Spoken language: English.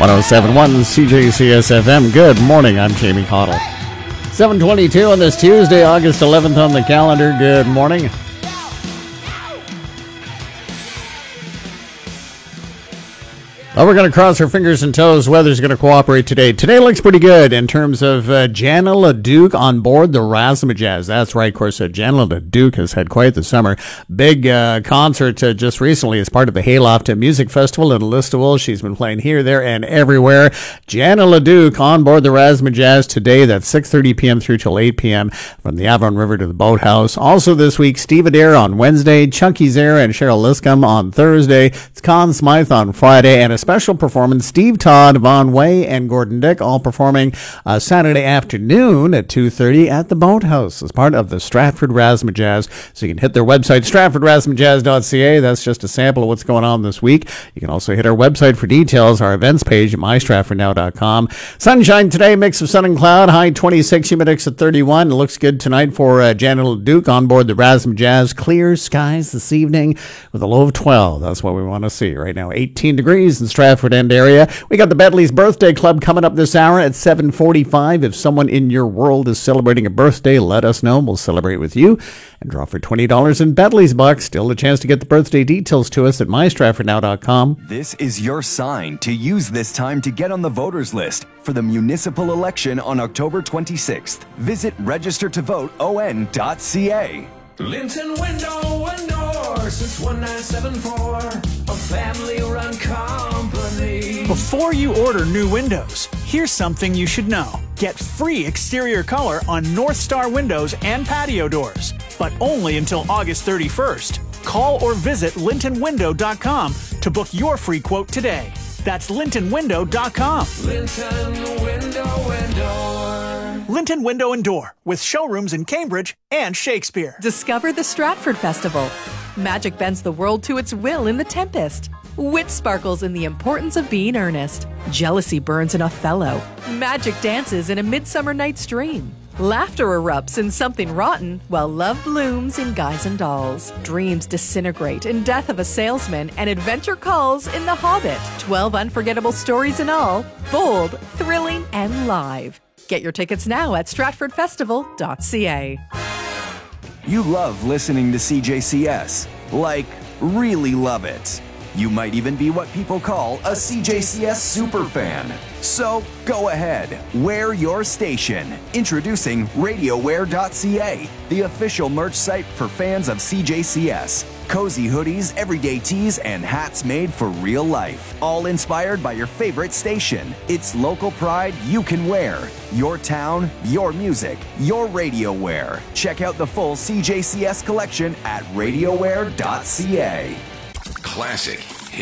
1071 CJCS FM. Good morning, I'm Jamie Cottle. 7:22 on this Tuesday, August 11th on the calendar. Good morning. Well, we're going to cross our fingers and toes. Weather's going to cooperate today. Today looks pretty good in terms of Jana LeDuc on board the Razzmatazz. That's right, of course, Jana LeDuc has had quite the summer. Big concert just recently as part of the Hayloft Music Festival in Listowel. She's been playing here, there, and everywhere. Jana LeDuc on board the Razzmatazz today. That's 6:30 p.m. through till 8 p.m. from the Avon River to the Boathouse. Also this week, Steve Adair on Wednesday, Chunky Zare and Cheryl Liscombe on Thursday. It's Conn Smythe on Friday, and a special performance, Steve Todd, Vaughn Way, and Gordon Dick, all performing Saturday afternoon at 2:30 at the Boathouse as part of the Stratford Razzmatazz. So you can hit their website, stratfordrazzmatazz.ca. That's just a sample of what's going on this week. You can also hit our website for details, our events page at mystratfordnow.com. Sunshine today, mix of sun and cloud, high 26, humidex at 31. It looks good tonight for Jana LeDuc on board the Razzmatazz. Clear skies this evening with a low of 12. That's what we want to see right now. 18 degrees in Stratford End area. We got the Bedley's Birthday Club coming up this hour at 7:45. If someone in your world is celebrating a birthday, let us know. We'll celebrate with you and draw for $20 in Bedley's bucks. Still a chance to get the birthday details to us at mystratfordnow.com. This is your sign to use this time to get on the voters list for the municipal election on October 26th. Visit registertovoteon.ca. Linton Window and Door since 1974, a family-run company. Before you order new windows, here's something you should know. Get free exterior color on North Star windows and patio doors, but only until August 31st. Call or visit lintonwindow.com to book your free quote today. That's lintonwindow.com. Linton Window and Door. Linton Window and Door, with showrooms in Cambridge and Shakespeare. Discover the Stratford Festival. Magic bends the world to its will in The Tempest. Wit sparkles in The Importance of Being Earnest. Jealousy burns in Othello. Magic dances in A Midsummer Night's Dream. Laughter erupts in Something Rotten, while love blooms in Guys and Dolls. Dreams disintegrate in Death of a Salesman, and adventure calls in The Hobbit. 12 unforgettable stories in all, bold, thrilling, and live. Get your tickets now at stratfordfestival.ca. You love listening to CJCS. Like, really love it. You might even be what people call a CJCS superfan. So go ahead, wear your station. Introducing RadioWear.ca, the official merch site for fans of CJCS. Cozy hoodies, everyday tees, and hats made for real life. All inspired by your favorite station. It's local pride you can wear. Your town, your music, your radio wear. Check out the full CJCS collection at RadioWear.ca. Classic